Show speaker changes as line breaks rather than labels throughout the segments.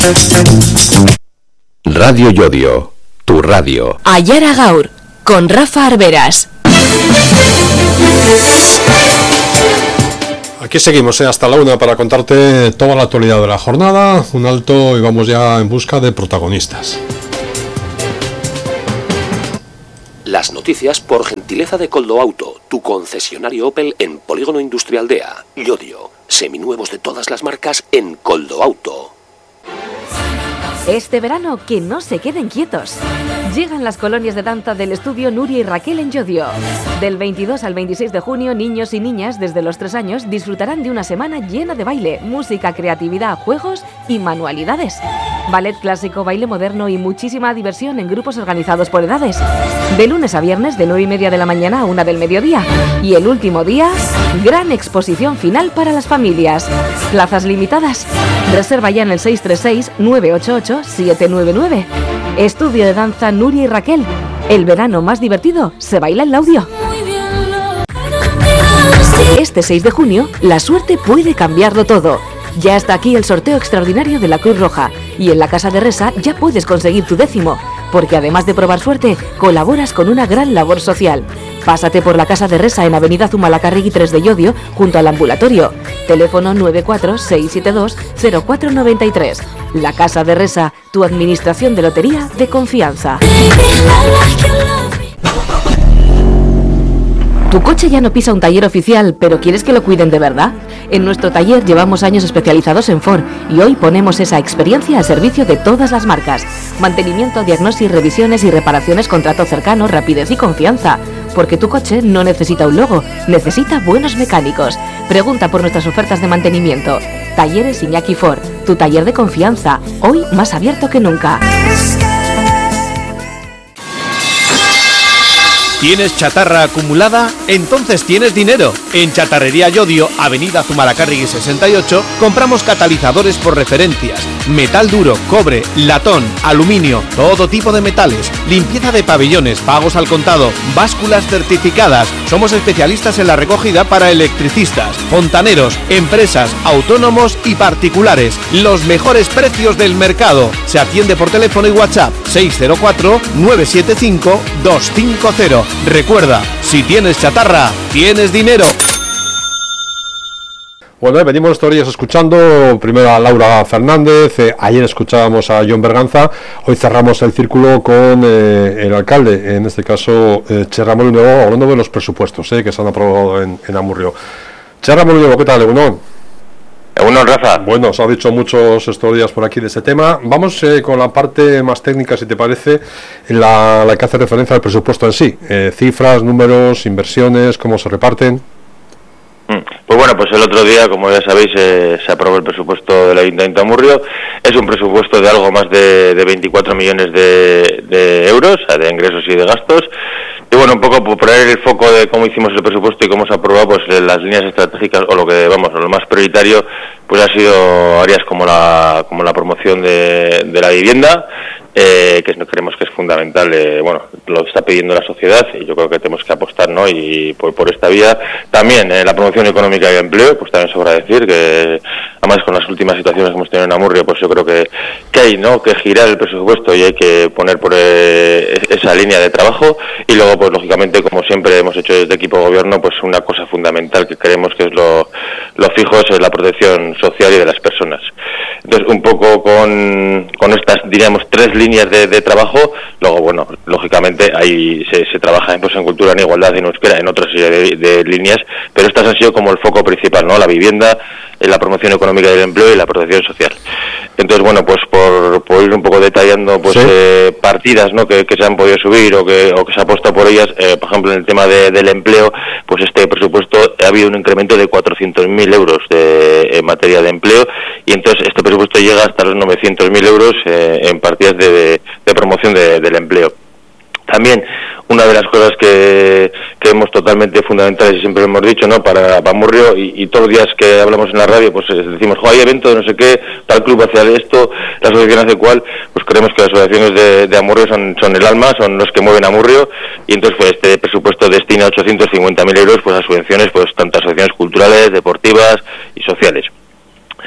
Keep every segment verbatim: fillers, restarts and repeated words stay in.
Radio Llodio, tu radio.
Ayara Gaur, con Rafa Arberas.
Aquí seguimos, ¿eh? Hasta la una para contarte toda la actualidad de la jornada. Un alto y vamos ya en busca de protagonistas.
Las noticias por gentileza de Coldo Auto, tu concesionario Opel en Polígono Industrial Dea, Llodio. Seminuevos de todas las marcas en Coldo Auto.
Este verano, que no se queden quietos. Llegan las colonias de danza del estudio Nuria y Raquel en Llodio. Del veintidós al veintiséis de junio, niños y niñas desde los tres años disfrutarán de una semana llena de baile, música, creatividad, juegos y manualidades. Ballet clásico, baile moderno y muchísima diversión en grupos organizados por edades. De lunes a viernes, de nueve y media de la mañana a una del mediodía. Y el último día, gran exposición final para las familias. Plazas limitadas. Reserva ya en el seis tres seis, nueve ocho ocho, siete nueve nueve. Estudio de danza Nuria y Raquel. El verano más divertido se baila en Laudio. Este seis de junio, la suerte puede cambiarlo todo. Ya está aquí el sorteo extraordinario de la Cruz Roja. Y en la Casa de Resa ya puedes conseguir tu décimo. Porque además de probar suerte, colaboras con una gran labor social. Pásate por la Casa de Resa en Avenida Zumalacárregui tres de Llodio, junto al ambulatorio. Teléfono nueve cuatro seis siete dos cero cuatro nueve tres. La Casa de Resa, tu administración de lotería de confianza. ¿Tu coche ya no pisa un taller oficial, pero quieres que lo cuiden de verdad? En nuestro taller llevamos años especializados en Ford y hoy ponemos esa experiencia al servicio de todas las marcas. Mantenimiento, diagnosis, revisiones y reparaciones con trato cercano, rapidez y confianza. Porque tu coche no necesita un logo, necesita buenos mecánicos. Pregunta por nuestras ofertas de mantenimiento. Talleres Iñaki Ford, tu taller de confianza, hoy más abierto que nunca.
¿Tienes chatarra acumulada? Entonces tienes dinero. En Chatarrería Llodio, Avenida Zumalacárregui sesenta y ocho, compramos catalizadores por referencias, metal duro, cobre, latón, aluminio, todo tipo de metales, limpieza de pabellones, pagos al contado, básculas certificadas. Somos especialistas en la recogida para electricistas, fontaneros, empresas, autónomos y particulares. Los mejores precios del mercado. Se atiende por teléfono y WhatsApp seis cero cuatro nueve siete cinco dos cinco cero. Recuerda, si tienes chatarra, tienes dinero.
Bueno, venimos estos días escuchando primero a Laura Fernández, eh, ayer escuchábamos a John Berganza, hoy cerramos el círculo con eh, el alcalde, en este caso eh, Che Ramón Nuevo, hablando de los presupuestos eh, que se han aprobado en, en Amurrio. Che Ramón Nuevo, ¿qué tal, Egunon?
Egunon, Rafa.
Bueno, se ha dicho muchos estos días por aquí de ese tema. Vamos eh, con la parte más técnica, si te parece, la, la que hace referencia al presupuesto en sí. Eh, cifras, números, inversiones, cómo se reparten.
Pues bueno, pues el otro día, como ya sabéis, eh, se aprobó el presupuesto del Ayuntamiento de Amurrio. Es un presupuesto de algo más de, de veinticuatro millones de, de euros, o sea, de ingresos y de gastos. Y bueno, un poco por poner el foco de cómo hicimos el presupuesto y cómo se aprobó, pues las líneas estratégicas, o lo que, vamos, lo más prioritario, pues ha sido áreas como la, como la promoción de, de la vivienda, eh, que creemos que es fundamental, eh, bueno, lo está pidiendo la sociedad y yo creo que tenemos que apostar, ¿no? Y por, por esta vía también eh, la promoción económica y empleo, pues también sobra decir que además con las últimas situaciones que hemos tenido en Amurrio, pues yo creo que, que hay, ¿no?, que girar el presupuesto y hay que poner por eh, esa línea de trabajo. Y luego, pues lógicamente, como siempre hemos hecho desde equipo de gobierno, pues una cosa fundamental que creemos que es lo, lo fijo, es la protección social y de las personas. Entonces, un poco con, con estas, diríamos, tres líneas de, de trabajo. Luego, bueno, lógicamente ahí se, se trabaja pues, en cultura, en igualdad, en euskera, en otra serie de, de líneas, pero estas han sido como el foco principal, ¿no? La vivienda, la promoción económica del empleo y la protección social. Entonces, bueno, pues por, por ir un poco detallando pues ¿sí? eh, partidas, ¿no?, que, que se han podido subir o que, o que se ha puesto por ellas, eh, por ejemplo, en el tema de, del empleo, pues este presupuesto ha habido un incremento de cuatrocientos mil euros de, en materia de empleo, y entonces este presupuesto llega hasta los novecientos mil euros eh, en partidas de, de, de promoción de, del empleo. También una de las cosas que, que vemos totalmente fundamentales y siempre lo hemos dicho, ¿no?, para Amurrio, y, y todos los días que hablamos en la radio, pues decimos, jo, hay evento de no sé qué, tal club hace esto, la asociación hace cual, pues creemos que las asociaciones de, de Amurrio son, son el alma, son los que mueven Amurrio, y entonces pues este presupuesto destina ochocientos cincuenta mil euros pues a subvenciones, pues tanto asociaciones culturales, deportivas y sociales.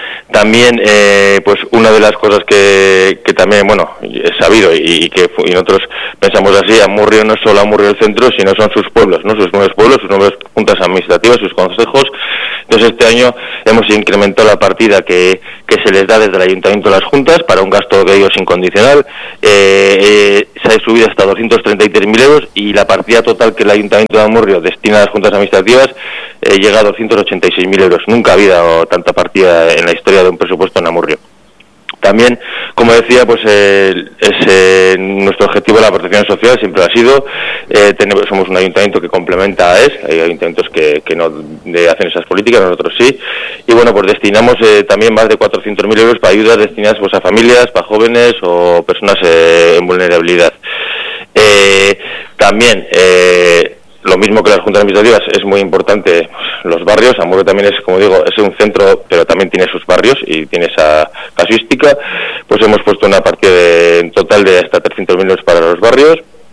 También, eh, pues una de las cosas que, que también, bueno, he sabido y, y que y nosotros pensamos así, Amurrio no es solo Amurrio del centro, sino son sus pueblos, ¿no? Sus nuevos pueblos, sus nuevas juntas administrativas, sus consejos. Entonces este año hemos incrementado la partida que, que se les da desde el ayuntamiento a las juntas para un gasto de ellos incondicional. Eh, eh, se ha subido hasta doscientos treinta y tres mil euros y la partida total que el ayuntamiento de Amurrio destina a las juntas administrativas eh, llega a doscientos ochenta y seis mil euros. Nunca ha habido tanta partida en la historia de un presupuesto en Amurrio. También, como decía, pues eh, es eh, nuestro objetivo la protección social, siempre ha sido. Eh, tenemos, somos un ayuntamiento que complementa a E S, hay ayuntamientos que, que no de, hacen esas políticas, nosotros sí. Y bueno, pues destinamos eh, también más de cuatrocientos mil euros para ayudas destinadas pues, a familias, para jóvenes o personas eh, en vulnerabilidad. Eh, también, eh, lo mismo que las juntas administrativas, es muy importante los barrios. Amurrio también es, como digo, es un centro, pero también tiene sus barrios y tiene esa casuística. Pues hemos puesto una partida de, en total de hasta trescientos mil euros para los barrios.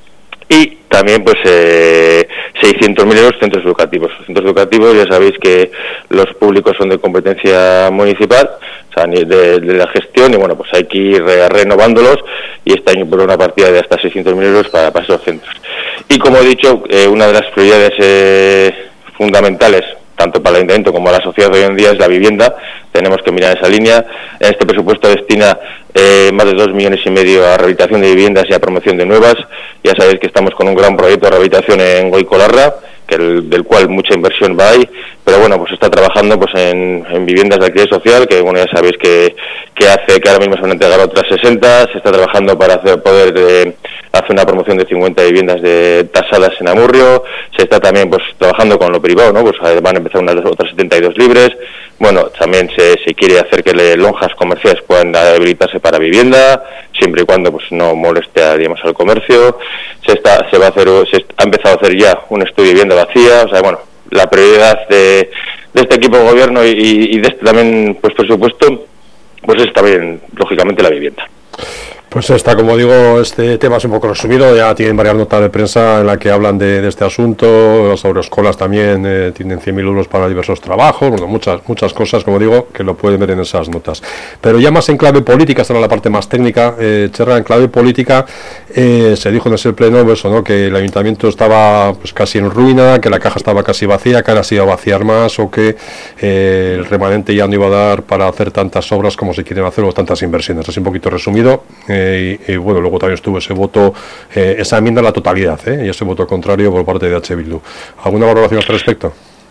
Y también pues eh, seiscientos mil euros centros educativos. Los centros educativos ya sabéis que los públicos son de competencia municipal, o sea, de, de la gestión, y bueno, pues hay que ir re, renovándolos, y este año por una partida de hasta seiscientos mil euros para, para esos centros. Y como he dicho, eh, una de las prioridades eh, fundamentales, tanto para el ayuntamiento como para la sociedad hoy en día, es la vivienda. Tenemos que mirar esa línea. En este presupuesto destina eh, más de dos millones y medio a rehabilitación de viviendas y a promoción de nuevas. Ya sabéis que estamos con un gran proyecto de rehabilitación en Goicolarra, que el, del cual mucha inversión va ahí, pero bueno, pues está trabajando pues en, en viviendas de alquiler social, que bueno, ya sabéis que, que hace que ahora mismo se van a entregar otras sesenta. Se está trabajando para hacer poder eh, hacer una promoción de cincuenta viviendas de tasadas en Amurrio. Se está también pues trabajando con lo privado, ¿no? Pues van a empezar unas otras setenta y dos libres. Bueno, también se, se quiere hacer que le, lonjas comerciales puedan habilitarse para vivienda, siempre y cuando pues no moleste a, digamos, al comercio. Se está, se va a hacer, se ha empezado a hacer ya un estudio de vivienda vacía. O sea, bueno, la prioridad de, de este equipo de gobierno y, y de este también pues presupuesto, pues es también lógicamente la vivienda.
Pues está, como digo, este tema es un poco resumido. Ya tienen varias notas de prensa en la que hablan de, de este asunto. Las autoescuelas también eh, tienen cien mil euros para diversos trabajos. Bueno, muchas muchas cosas, como digo, que lo pueden ver en esas notas. Pero ya más en clave política, esta era la parte más técnica. Eh, Cherra, en clave política, eh, se dijo en ese pleno eso, ¿no? Que el ayuntamiento estaba pues casi en ruina, que la caja estaba casi vacía, que ahora se iba a vaciar más, o que eh, el remanente ya no iba a dar para hacer tantas obras como se quieren hacer o tantas inversiones. Así un poquito resumido. Eh, Y, y bueno, luego también estuvo ese voto, eh, esa enmienda a la totalidad, ¿eh? Y ese voto contrario por parte de H. Bildu. ¿Alguna valoración al respecto?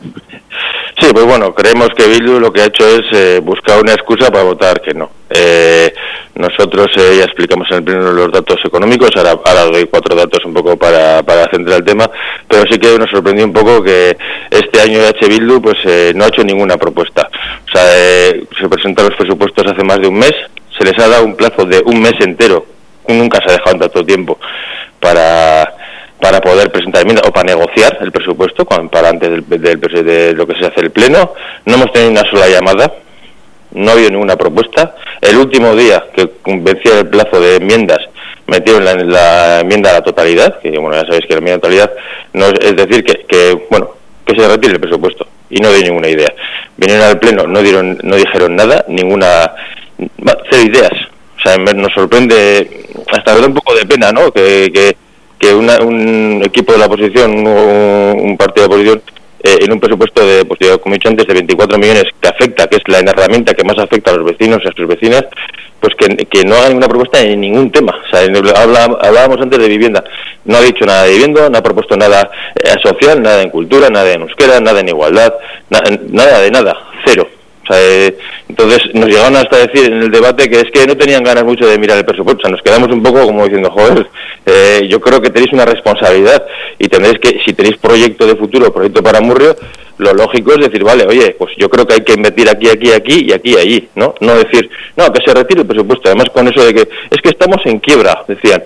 Sí, pues bueno, creemos que Bildu lo que ha hecho es eh, buscar una excusa para votar que no. Eh, nosotros eh, ya explicamos en el pleno los datos económicos, ahora, ahora doy cuatro datos un poco para, para centrar el tema, pero sí que nos sorprendió un poco que este año H. Bildu pues eh, no ha hecho ninguna propuesta. O sea, eh, se presentaron los presupuestos hace más de un mes, se les ha dado un plazo de un mes entero, nunca se ha dejado tanto tiempo para para poder presentar enmiendas o para negociar el presupuesto para antes del, del, de lo que se hace el pleno. No hemos tenido una sola llamada, no ha habido ninguna propuesta. El último día que vencía el plazo de enmiendas metieron la, la enmienda a la totalidad, que bueno, ya sabéis que la enmienda a la totalidad no es, es decir que, que bueno que se retire el presupuesto, y no dio ninguna idea. Vinieron al pleno, no dieron no dijeron nada, ninguna cero ideas. O sea, nos sorprende, hasta da un poco de pena, ¿no? Que, que, que una, un equipo de la oposición, un, un partido de oposición, eh, en un presupuesto de, pues, como he dicho antes, de veinticuatro millones, que afecta, que es la herramienta que más afecta a los vecinos y a sus vecinas, pues que, que no haga ninguna propuesta en ningún tema. O sea, habla, hablábamos antes de vivienda, no ha dicho nada de vivienda, no ha propuesto nada eh, social, nada en cultura, nada en euskera, nada en igualdad, na, nada de nada, cero. O sea, eh, entonces nos llegaron hasta decir en el debate que es que no tenían ganas mucho de mirar el presupuesto. O sea, nos quedamos un poco como diciendo, joder, eh, yo creo que tenéis una responsabilidad y tendréis que, si tenéis proyecto de futuro, proyecto para Amurrio, lo lógico es decir, vale, oye, pues yo creo que hay que invertir aquí, aquí, aquí y aquí y allí, ¿no? No decir, no, que se retire el presupuesto. Además, con eso de que es que estamos en quiebra, decían.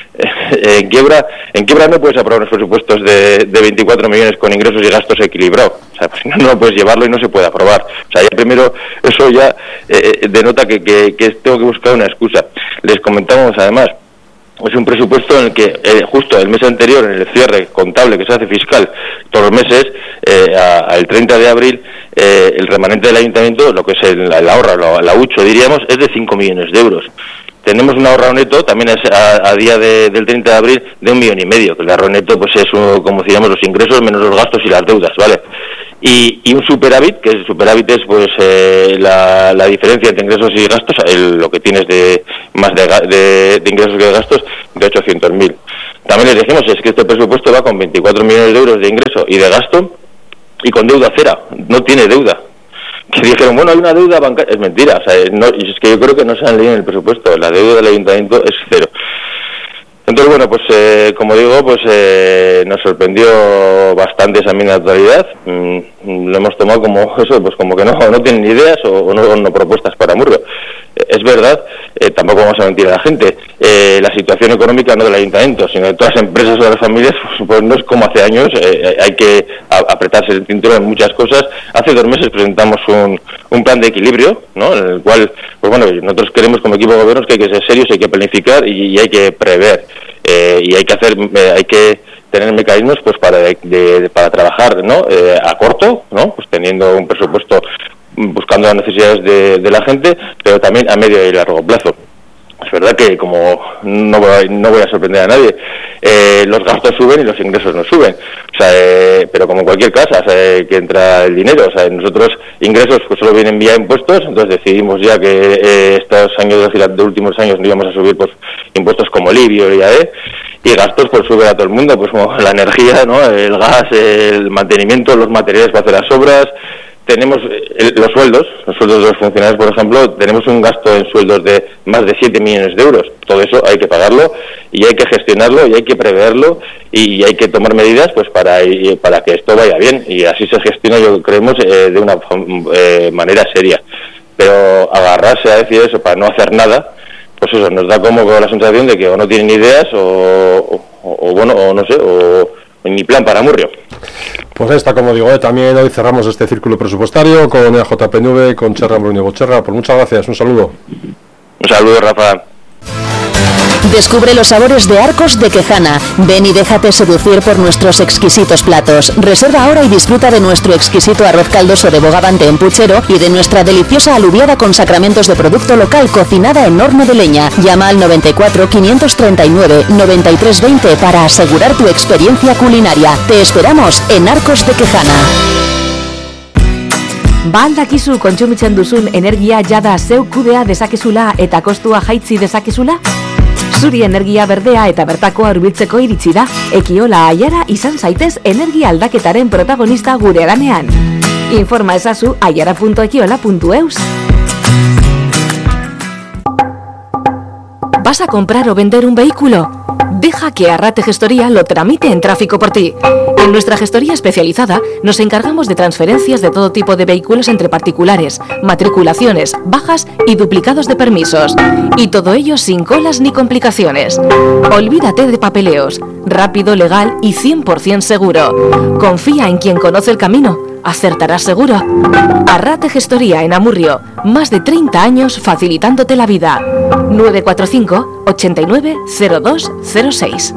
En quiebra en quiebra no puedes aprobar unos presupuestos de, de veinticuatro millones con ingresos y gastos equilibrados. O sea, pues no, no puedes llevarlo y no se puede aprobar. O sea, ya primero eso ya eh, denota que, que, que tengo que buscar una excusa. Les comentamos además es un presupuesto en el que eh, justo el mes anterior, en el cierre contable que se hace fiscal todos los meses, eh, al treinta de abril, eh, el remanente del ayuntamiento, lo que es el, el ahorro, la, la hucho diríamos, es de cinco millones de euros. Tenemos un ahorro neto, también es a, a día de, del treinta de abril, de un millón y medio, que el ahorro neto pues es, un, como diríamos, los ingresos menos los gastos y las deudas, ¿vale? Y, y un superávit, que el superávit es pues eh, la, la diferencia entre ingresos y gastos, el, lo que tienes de más de, de, de ingresos que de gastos, de ochocientos mil. También les decimos es que este presupuesto va con veinticuatro millones de euros de ingreso y de gasto y con deuda cera, no tiene deuda. Que dijeron, bueno, hay una deuda bancaria, es mentira, o sea, no, es que yo creo que no se han leído en el presupuesto, la deuda del ayuntamiento es cero. Entonces, bueno, pues eh, como digo, pues eh, nos sorprendió bastante esa enmienda de totalidad. Mm, lo hemos tomado como eso, pues como que no, no tienen ideas o, o no, no propuestas para Amurrio. Eh, es verdad, eh, tampoco vamos a mentir a la gente, eh, la situación económica no del ayuntamiento, sino de todas las empresas o de las familias, pues, pues no es como hace años, eh, hay que a, apretarse el cinturón en muchas cosas. Hace dos meses presentamos un, un plan de equilibrio, ¿no? En el cual, pues bueno, nosotros queremos como equipo de gobierno que hay que ser serios, hay que planificar y, y hay que prever. Eh, y hay que hacer, eh, hay que tener mecanismos pues para de, de, para trabajar, ¿no? Eh, a corto, ¿no? Pues teniendo un presupuesto buscando las necesidades de, de la gente, pero también a medio y largo plazo. Es verdad que, como no voy, no voy a sorprender a nadie, eh, los gastos suben y los ingresos no suben. O sea, eh, pero como en cualquier casa, o sea, eh, que entra el dinero. O sea, nosotros ingresos pues solo vienen vía impuestos, entonces decidimos ya que eh, estos años de, de últimos años no íbamos a subir pues impuestos como el I B I o el I A E, y gastos pues sube a todo el mundo, pues como la energía, ¿no? El gas, el mantenimiento, los materiales para hacer las obras. Tenemos eh, los sueldos, los sueldos de los funcionarios, por ejemplo, tenemos un gasto en sueldos de más de siete millones de euros. Todo eso hay que pagarlo y hay que gestionarlo y hay que preverlo y hay que tomar medidas pues para para que esto vaya bien, y así se gestiona, yo creemos, eh, de una eh, manera seria. Pero agarrarse a decir eso para no hacer nada, pues eso nos da como la sensación de que o no tienen ideas o, o, o bueno, o no sé, o ni plan para Amurrio.
Pues esta, como digo, eh, también hoy cerramos este círculo presupuestario con el J P N V, con Cherra Bruñego. Cherra, pues muchas gracias, un saludo.
Un saludo, Rafa.
Descubre los sabores de Arcos de Quejana. Ven y déjate seducir por nuestros exquisitos platos. Reserva ahora y disfruta de nuestro exquisito arroz caldoso de bogavante en puchero y de nuestra deliciosa alubiada con sacramentos de producto local cocinada en horno de leña. Llama al noventa y cuatro, quinientos treinta y nueve, noventa y tres veinte para asegurar tu experiencia culinaria. Te esperamos en Arcos de Quejana.
Ba aldakizu kontsumitzen duzun energia jada zeu kudea dezakezula eta kostua jaitsi dezakezula? Zuri energia berdea eta bertakoa hurbiltzeko iritsi da. Ekiola Aiara izan zaitez energia aldaketaren protagonista gure lanean. Informa ezazu aiara punto ekiola punto eus. ¿Vas a comprar o vender un vehículo? Deja que Arrate Gestoría lo tramite en tráfico por ti. En nuestra gestoría especializada nos encargamos de transferencias de todo tipo de vehículos entre particulares, matriculaciones, bajas y duplicados de permisos. Y todo ello sin colas ni complicaciones. Olvídate de papeleos. Rápido, legal y cien por ciento seguro. Confía en quien conoce el camino. Acertarás seguro. Arrate Gestoría en Amurrio. Más de treinta años facilitándote la vida. nueve cuatro cinco, ochenta y nueve, cero dos cero seis.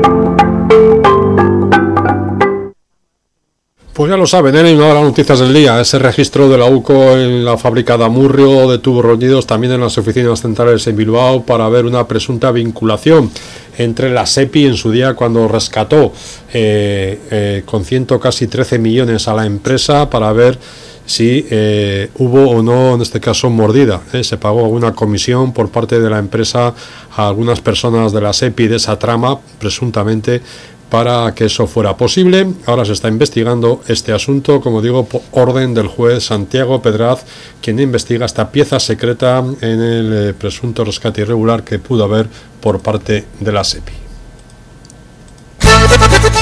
Pues ya lo saben, ¿eh? Una de las noticias del día, ese registro de la U C O en la fábrica de Amurrio de tubos reunidos, también en las oficinas centrales en Bilbao, para ver una presunta vinculación entre la SEPI en su día cuando rescató eh, eh, con ciento casi trece millones a la empresa, para ver si eh, hubo o no, en este caso, mordida. ¿eh? Se pagó alguna comisión por parte de la empresa a algunas personas de la SEPI de esa trama, presuntamente, para que eso fuera posible. Ahora se está investigando este asunto, como digo, por orden del juez Santiago Pedraz, quien investiga esta pieza secreta en el eh, presunto rescate irregular que pudo haber por parte de la SEPI.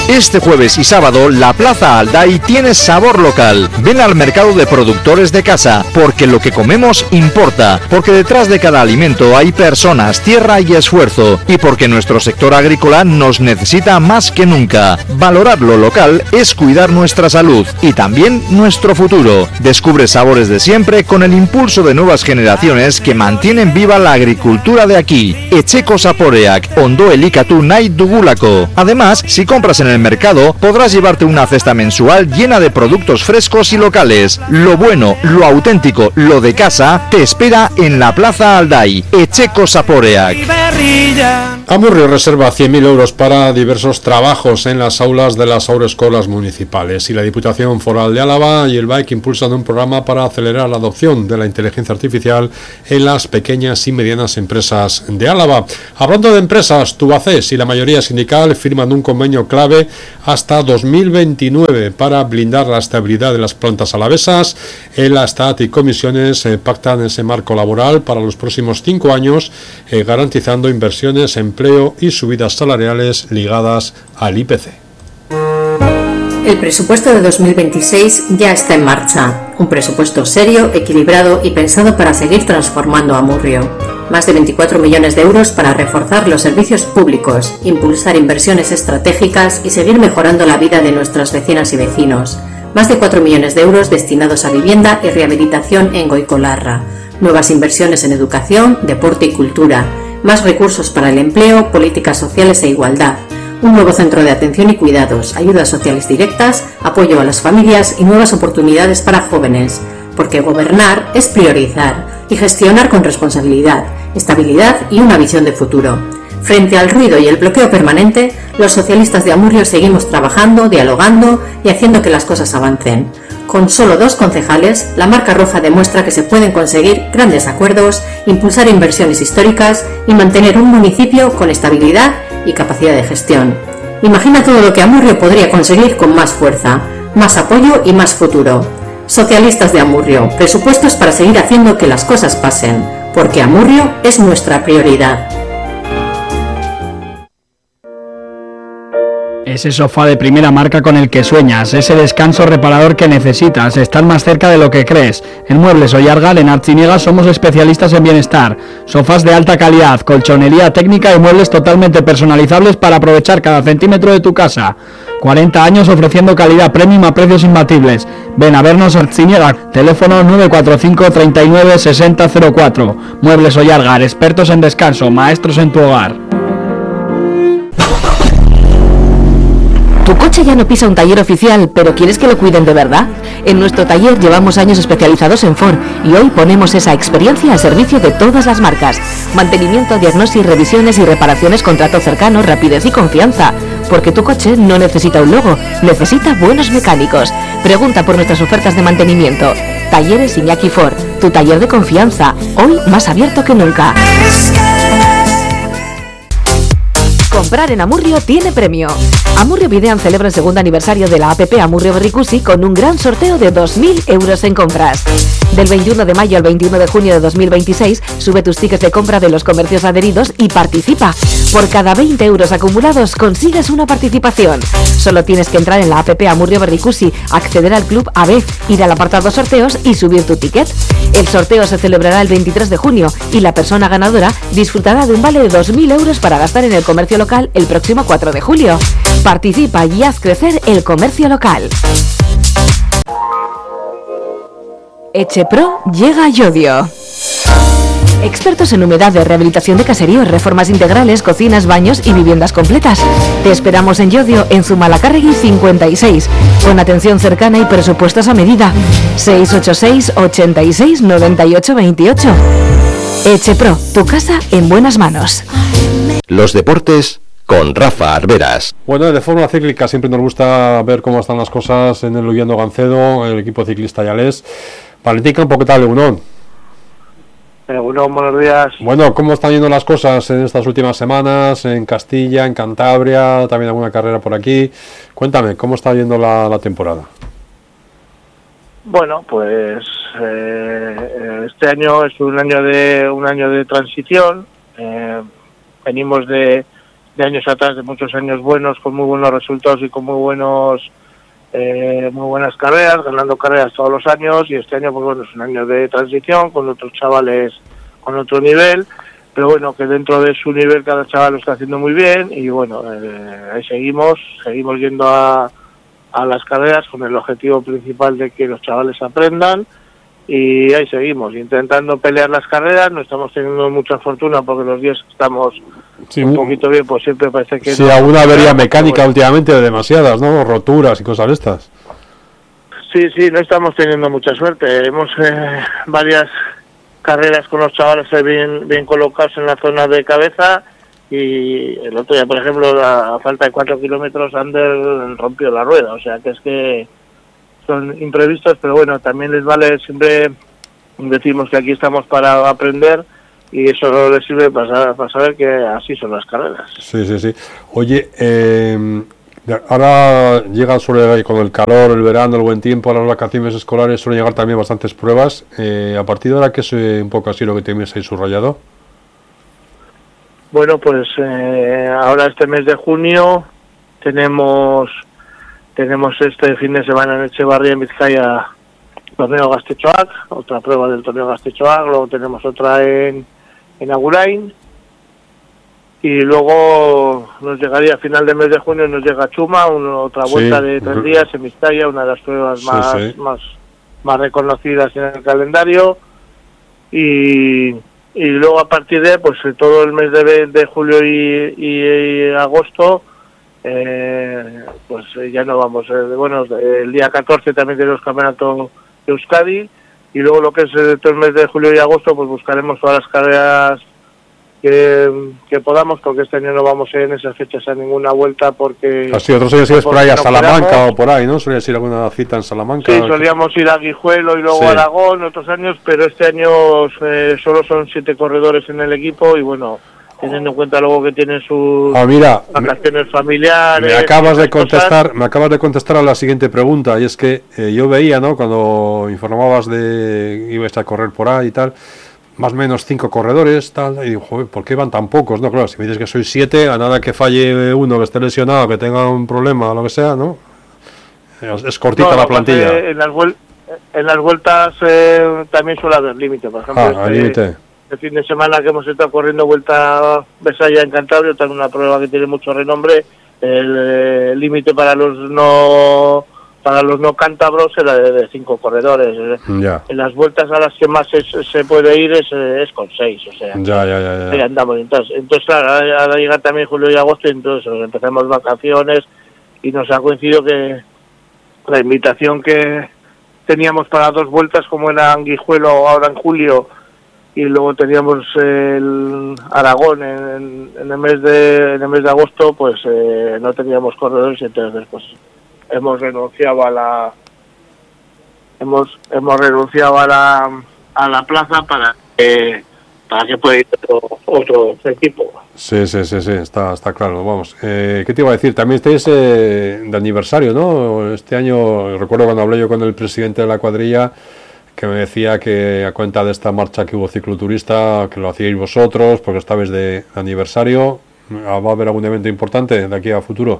Este jueves y sábado, la Plaza Alday tiene sabor local. Ven al mercado de productores de casa, porque lo que comemos importa, porque detrás de cada alimento hay personas, tierra y esfuerzo, y porque nuestro sector agrícola nos necesita más que nunca. Valorar lo local es cuidar nuestra salud y también nuestro futuro. Descubre sabores de siempre con el impulso de nuevas generaciones que mantienen viva la agricultura de aquí. Etxeko Zaporeak, Ondo Elikatu Nahi Dugulako. Además, si compras en el mercado, podrás llevarte una cesta mensual llena de productos frescos y locales. Lo bueno, lo auténtico, lo de casa, te espera en la Plaza Alday. Etxeko Zaporeak.
Amurrio reserva cien mil euros para diversos trabajos en las aulas de las haurreskolak municipales, y la Diputación Foral de Álava y el B A E C impulsan un programa para acelerar la adopción de la inteligencia artificial en las pequeñas y medianas empresas de Álava. Hablando de empresas, Tubacex y la mayoría sindical firman un convenio clave hasta dos mil veintinueve para blindar la estabilidad de las plantas alavesas. El Astat y comisiones eh, pactan ese marco laboral para los próximos cinco años, eh, garantizando inversiones, empleo y subidas salariales ligadas al I P C.
El presupuesto de dos mil veintiséis ya está en marcha, un presupuesto serio, equilibrado y pensado para seguir transformando a Amurrio. Más de veinticuatro millones de euros para reforzar los servicios públicos, impulsar inversiones estratégicas y seguir mejorando la vida de nuestras vecinas y vecinos. Más de cuatro millones de euros destinados a vivienda y rehabilitación en Goicolarra. Nuevas inversiones en educación, deporte y cultura. Más recursos para el empleo, políticas sociales e igualdad. Un nuevo centro de atención y cuidados, ayudas sociales directas, apoyo a las familias y nuevas oportunidades para jóvenes. Porque gobernar es priorizar y gestionar con responsabilidad, estabilidad y una visión de futuro. Frente al ruido y el bloqueo permanente, los socialistas de Amurrio seguimos trabajando, dialogando y haciendo que las cosas avancen. Con solo dos concejales, la marca roja demuestra que se pueden conseguir grandes acuerdos, impulsar inversiones históricas y mantener un municipio con estabilidad y capacidad de gestión. Imagina todo lo que Amurrio podría conseguir con más fuerza, más apoyo y más futuro. Socialistas de Amurrio, presupuestos para seguir haciendo que las cosas pasen, porque Amurrio es nuestra prioridad.
Ese sofá de primera marca con el que sueñas, ese descanso reparador que necesitas, estar más cerca de lo que crees. En Muebles Oyargal, en Artziniega, somos especialistas en bienestar. Sofás de alta calidad, colchonería técnica y muebles totalmente personalizables para aprovechar cada centímetro de tu casa. cuarenta años ofreciendo calidad premium a precios imbatibles. Ven a vernos a Artziniega, teléfono nueve cuatro cinco, treinta y nueve, sesenta cero cuatro. Muebles Oyargal, expertos en descanso, maestros en tu hogar.
¿Tu coche ya no pisa un taller oficial, pero quieres que lo cuiden de verdad? En nuestro taller llevamos años especializados en Ford y hoy ponemos esa experiencia al servicio de todas las marcas. Mantenimiento, diagnóstico, revisiones y reparaciones con trato cercano, rapidez y confianza. Porque tu coche no necesita un logo, necesita buenos mecánicos. Pregunta por nuestras ofertas de mantenimiento. Talleres Iñaki Ford, tu taller de confianza, hoy más abierto que nunca. Comprar en Amurrio tiene premio. Amurrio Videan celebra el segundo aniversario de la app Amurrio Berrikusi con un gran sorteo de dos mil euros en compras. Del veintiuno de mayo al veintiuno de junio de dos mil veintiséis, sube tus tickets de compra de los comercios adheridos y participa. Por cada veinte euros acumulados consigues una participación. Solo tienes que entrar en la app Amurrio Berrikusi, acceder al club A B, ir al apartado sorteos y subir tu ticket. El sorteo se celebrará el veintitrés de junio y la persona ganadora disfrutará de un vale de dos mil euros para gastar en el comercio local el próximo cuatro de julio. Participa y haz crecer el comercio local. Echepro llega a Llodio. Expertos en humedades, rehabilitación de caseríos, reformas integrales, cocinas, baños y viviendas completas. Te esperamos en Llodio, en Zumalacárregui cincuenta y seis, con atención cercana y presupuestos a medida. seis ocho seis, ochenta y seis, noventa y ocho veintiocho. Echepro, tu casa en buenas manos.
Los deportes con Rafa Arberas.
Bueno, de forma cíclica siempre nos gusta ver cómo están las cosas en el Luyendo Gancedo, el equipo ciclista Yales. Valentín Campo, ¿qué tal, Egunon?
Egunon, buenos días.
Bueno, ¿cómo están yendo las cosas en estas últimas semanas en Castilla, en Cantabria, también alguna carrera por aquí? Cuéntame, ¿cómo está yendo la, la temporada?
Bueno, pues eh, este año es un año de un año de transición. Eh, venimos de, de años atrás, de muchos años buenos, con muy buenos resultados y con muy buenos eh, muy buenas carreras, ganando carreras todos los años, y este año pues bueno, es un año de transición con otros chavales con otro nivel, pero bueno, que dentro de su nivel cada chaval lo está haciendo muy bien, y bueno, eh, ahí seguimos, seguimos yendo a, a las carreras con el objetivo principal de que los chavales aprendan, y ahí seguimos, intentando pelear las carreras. No estamos teniendo mucha fortuna porque los días que estamos sí, un poquito bien, pues siempre parece que...
Sí,
no,
alguna avería mecánica
bueno.
últimamente, de demasiadas, ¿no? Roturas y cosas de estas.
Sí, sí, no estamos teniendo mucha suerte. Hemos eh, varias carreras con los chavales bien, bien colocados en la zona de cabeza, y el otro día, por ejemplo, a, a falta de cuatro kilómetros, Ander rompió la rueda, o sea que es que son imprevistos, pero bueno, también les vale, siempre decimos que aquí estamos para aprender, y eso les sirve para, para saber que así son las carreras.
Sí, sí, sí. Oye, eh, ahora llega, suele, con el calor, el verano, el buen tiempo, a las vacaciones escolares suelen llegar también bastantes pruebas. Eh, a partir de ahora, ¿qué es eh, un poco así lo que tenéis ahí subrayado?
Bueno, pues eh, ahora este mes de junio tenemos tenemos este fin de semana en Echevarría, en Vizcaya, torneo Gaztetxoak, otra prueba del torneo Gaztetxoak, luego tenemos otra en, en Agurain, y luego nos llegaría a final de mes de junio, nos llega Chuma, una, otra vuelta sí. de tres días en Vizcaya, una de las pruebas más, sí, sí. más más reconocidas en el calendario, y, y luego a partir de pues todo el mes de, de julio y, y, y agosto, eh, pues ya no vamos, eh, bueno, el día catorce también tenemos campeonato de Euskadi, y luego lo que es el, todo el mes de julio y agosto pues buscaremos todas las carreras que, que podamos, porque este año no vamos en esas fechas a ninguna vuelta, porque...
Así, otros años ibas por ahí a no Salamanca quedamos. O por ahí, ¿no? ¿Solías ir a alguna cita en Salamanca?
Sí, solíamos ir a Guijuelo y luego sí. a Aragón otros años, pero este año eh, solo son siete corredores en el equipo, y bueno, teniendo en cuenta luego que tienen sus
ah, mira,
vacaciones me, familiares...
Me acabas de contestar cosas. me acabas de contestar a la siguiente pregunta, y es que eh, yo veía, ¿no?, cuando informabas de ibas a correr por ahí y tal, más o menos cinco corredores, tal, y digo, joder, ¿por qué van tan pocos? No, claro, si me dices que sois siete, a nada que falle uno, que esté lesionado, que tenga un problema o lo que sea, ¿no? Es, es cortita no, la plantilla.
Eh, en, las vuel- en las vueltas eh, también suele haber límite, por ejemplo.
Ah, este, límite.
El fin de semana que hemos estado corriendo Vuelta Besaya en Cantabria, también una prueba que tiene mucho renombre, el límite para los no... para los no cántabros era de, de cinco corredores.
Ya.
En las vueltas a las que más se, se puede ir es, es con seis, o sea.
Ya, ya, ya, ya.
Ahí andamos. Entonces, entonces claro, ahora llega también julio y agosto, y entonces empezamos vacaciones, y nos ha coincidido que la invitación que teníamos para dos vueltas, como era Guijuelo ahora en julio, y luego teníamos el Aragón en, en el mes de en el mes de agosto, pues eh, no teníamos corredores, y entonces pues hemos renunciado a la hemos hemos renunciado a la a la plaza para que para que pueda ir otro, otro equipo.
Sí, sí, sí, sí, está está claro, vamos. Eh, ¿qué te iba a decir? También estáis eh, de aniversario, ¿no? Este año, recuerdo cuando hablé yo con el presidente de la cuadrilla, que me decía que a cuenta de esta marcha que hubo cicloturista, que lo hacíais vosotros, porque estabais de, de aniversario, ¿va a haber algún evento importante de aquí a futuro?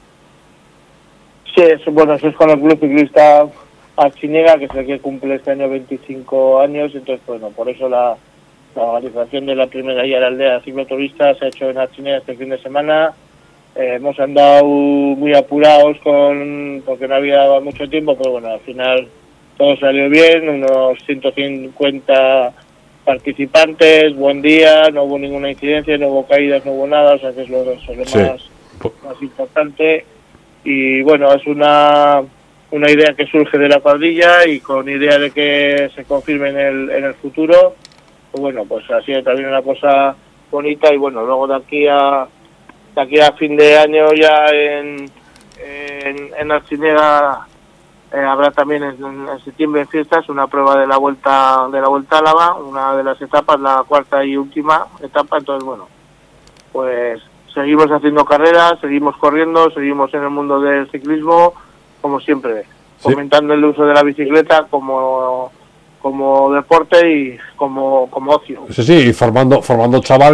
Sí, es, bueno, eso es con el Club Ciclista Artziniega, que es el que cumple este año veinticinco años, entonces, bueno, por eso la, la organización de la primera guía de la aldea cicloturista se ha hecho en Artziniega este fin de semana. Eh, hemos andado muy apurados con porque no había mucho tiempo, pero bueno, al final todo salió bien, unos ciento cincuenta participantes, buen día, no hubo ninguna incidencia, no hubo caídas, no hubo nada, o sea que es lo, eso es lo
sí.
más, más importante. Y bueno, es una una idea que surge de la cuadrilla, y con idea de que se confirme en el en el futuro, pues bueno, pues ha sido también una cosa bonita. Y bueno, luego de aquí a de aquí a fin de año ya en en, en Artziniega eh, habrá también en, en septiembre en fiestas una prueba de la vuelta de la Vuelta Álava, una de las etapas, la cuarta y última etapa. Entonces bueno, pues seguimos haciendo carreras, seguimos corriendo, seguimos en el mundo del ciclismo, como siempre, sí. fomentando el uso de la bicicleta como como deporte y como como ocio.
Sí, sí, y formando formando chavales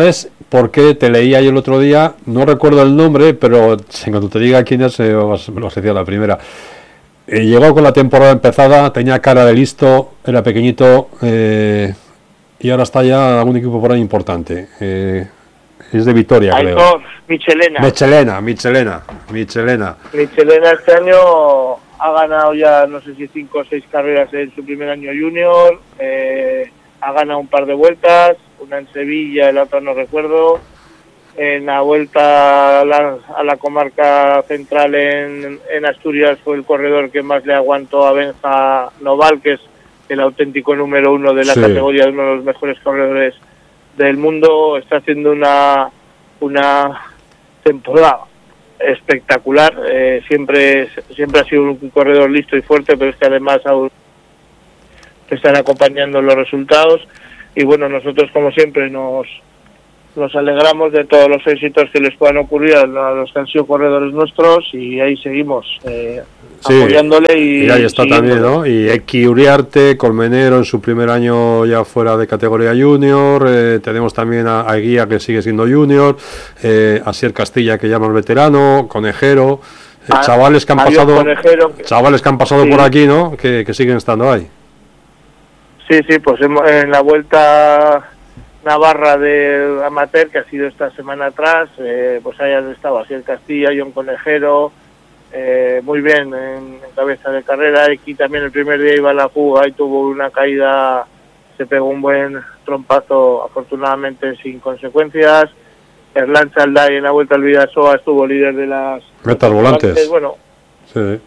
porque te leía yo el otro día, no recuerdo el nombre, pero cuando te diga quién es, eh, me lo decía la primera. Eh, llegó con la temporada empezada, tenía cara de listo, era pequeñito, eh, y ahora está ya en un equipo por ahí importante. Eh, es de Vitoria,
Aitor,
creo.
Michelena.
Michelena, Michelena, Michelena.
Michelena este año ha ganado ya, no sé si cinco o seis carreras en su primer año junior, eh, ha ganado un par de vueltas, una en Sevilla y la otra no recuerdo. En la vuelta a la, a la comarca central en, en Asturias fue el corredor que más le aguantó a Benja Noval, que es el auténtico número uno de la sí. categoría, uno de los mejores corredores del mundo. Está haciendo una, una temporada espectacular. Eh, siempre, siempre ha sido un corredor listo y fuerte, pero es que además aún están acompañando los resultados. Y bueno, nosotros como siempre nos... Nos alegramos de todos los éxitos que les puedan ocurrir a los que han sido corredores nuestros y ahí seguimos eh, sí, apoyándole. Y,
y ahí está y también, ¿no? Y Eki Uriarte, Colmenero en su primer año ya fuera de categoría junior. Eh, tenemos también a, a Guía, que sigue siendo junior. Eh, Asier Castilla, que llama el veterano. Conejero. Eh, a, chavales que han pasado Conejero, chavales que han pasado sí. por aquí, ¿no? Que, que siguen estando ahí.
Sí, sí, pues en, en la vuelta Navarra de amateur, que ha sido esta semana atrás, eh, pues hayan estado así el Castilla, John Conejero, eh, muy bien en, en cabeza de carrera. Aquí también el primer día iba a la fuga y tuvo una caída, se pegó un buen trompazo, afortunadamente sin consecuencias. Erlan Chalday en la vuelta al Vidasoa estuvo líder de las
metas volantes.
Bueno,
sí.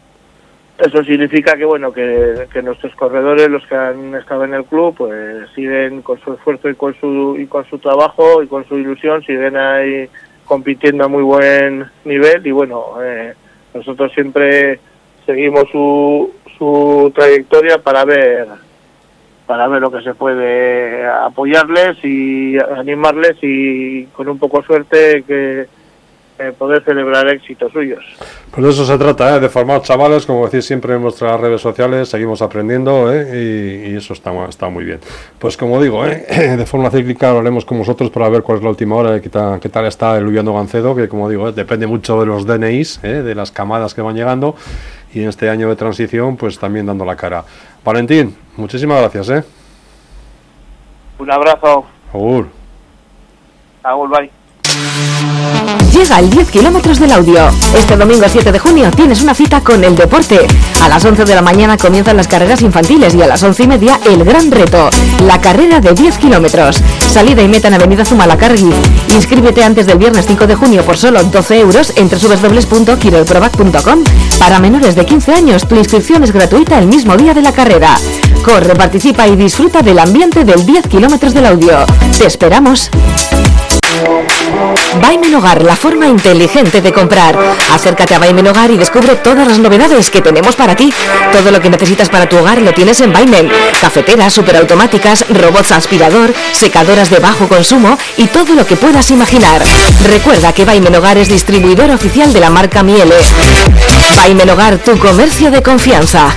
Eso significa que bueno que, que nuestros corredores, los que han estado en el club, pues siguen con su esfuerzo y con su y con su trabajo y con su ilusión, siguen ahí compitiendo a muy buen nivel. Y bueno, eh, nosotros siempre seguimos su, su trayectoria para ver para ver lo que se puede apoyarles y animarles y con un poco de suerte que Eh, poder celebrar éxitos suyos.
Pues de eso se trata, ¿eh? De formar chavales, como decís siempre en nuestras redes sociales, seguimos aprendiendo, ¿eh? y, y eso está, está muy bien. Pues como digo, ¿eh? de forma cíclica hablaremos con vosotros para ver cuál es la última hora, qué tal, qué tal está el Luviano Gancedo, que como digo, ¿eh? depende mucho de los D N Is, ¿eh? de las camadas que van llegando, y en este año de transición pues también dando la cara. Valentín, muchísimas gracias. ¿eh?
Un abrazo.
Agur.
Agur, bye.
Llega el diez kilómetros del audio. Este domingo siete de junio tienes una cita con el deporte. A las once de la mañana comienzan las carreras infantiles y a las once y media el gran reto, la carrera de diez kilómetros. Salida y meta en Avenida Zumalacárregui. Inscríbete antes del viernes cinco de junio por solo doce euros en doble u doble u doble u punto kirolprovac punto com. Para menores de quince años, tu inscripción es gratuita el mismo día de la carrera. Corre, participa y disfruta del ambiente del diez kilómetros del audio. ¡Te esperamos! Baimen Hogar, la forma inteligente de comprar. Acércate a Baimen Hogar y descubre todas las novedades que tenemos para ti. Todo lo que necesitas para tu hogar lo tienes en Baimen. Cafeteras, superautomáticas, robots aspirador, secadoras de bajo consumo y todo lo que puedas imaginar. Recuerda que Baimen Hogar es distribuidor oficial de la marca Miele. Baimen Hogar, tu comercio de confianza.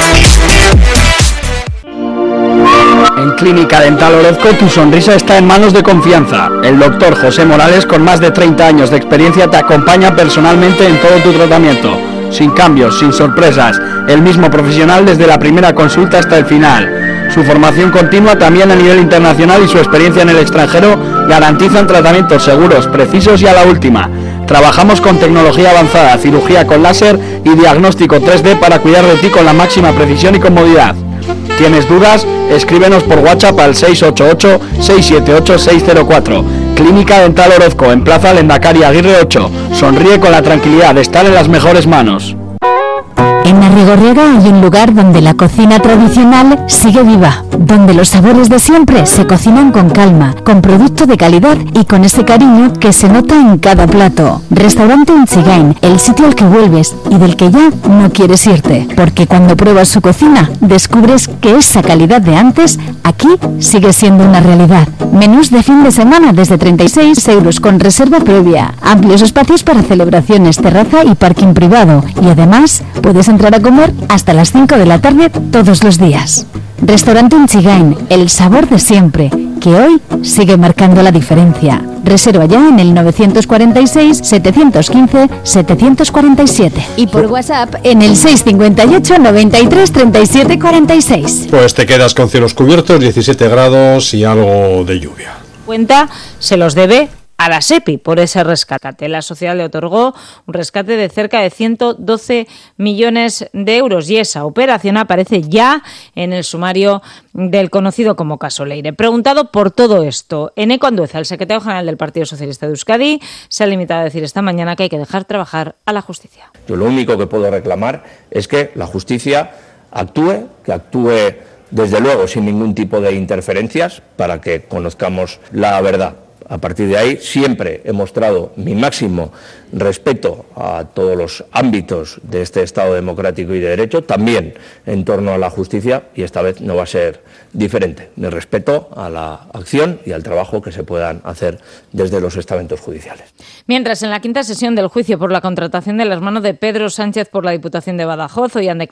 En Clínica Dental Orozco tu sonrisa está en manos de confianza. El doctor José Morales, con más de treinta años de experiencia, te acompaña personalmente en todo tu tratamiento. Sin cambios, sin sorpresas, el mismo profesional desde la primera consulta hasta el final. Su formación continua también a nivel internacional y su experiencia en el extranjero garantizan tratamientos seguros, precisos y a la última. Trabajamos con tecnología avanzada, cirugía con láser y diagnóstico tres D para cuidar de ti con la máxima precisión y comodidad. ¿Tienes dudas? Escríbenos por WhatsApp al seis ocho ocho, seis siete ocho, seis cero cuatro. Clínica Dental Orozco, en Plaza Lendakari Aguirre ocho. Sonríe con la tranquilidad de estar en las mejores manos.
En Arrigorriaga hay un lugar donde la cocina tradicional sigue viva, donde los sabores de siempre se cocinan con calma, con producto de calidad y con ese cariño que se nota en cada plato. Restaurante Unchigain, el sitio al que vuelves y del que ya no quieres irte, porque cuando pruebas su cocina descubres que esa calidad de antes aquí sigue siendo una realidad. Menús de fin de semana desde treinta y seis euros con reserva previa, amplios espacios para celebraciones, terraza y parking privado, y además puedes entrar a comer hasta las cinco de la tarde todos los días. Restaurante Unchigain, el sabor de siempre, que hoy sigue marcando la diferencia. Reserva ya en el novecientos cuarenta y seis, setecientos quince, setecientos cuarenta y siete y por WhatsApp en el seiscientos cincuenta y ocho, noventa y tres, treinta y siete, cuarenta y seis.
Pues te quedas con cielos cubiertos, diecisiete grados y algo de lluvia.
Cuenta se los debe a la SEPI por ese rescate. La sociedad le otorgó un rescate de cerca de ciento doce millones de euros y esa operación aparece ya en el sumario del conocido como caso Leire. Preguntado por todo esto, Eneco Andueza, el secretario general del Partido Socialista de Euskadi, se ha limitado a decir esta mañana que hay que dejar trabajar a la justicia.
Yo lo único que puedo reclamar es que la justicia actúe, que actúe desde luego sin ningún tipo de interferencias para que conozcamos la verdad. A partir de ahí siempre he mostrado mi máximo respeto a todos los ámbitos de este Estado democrático y de derecho, también en torno a la justicia, y esta vez no va a ser diferente. Mi respeto a la acción y al trabajo que se puedan hacer desde los estamentos judiciales.
Mientras, en la quinta sesión del juicio por la contratación del hermano de Pedro Sánchez por la Diputación de Badajoz, hoy han declarado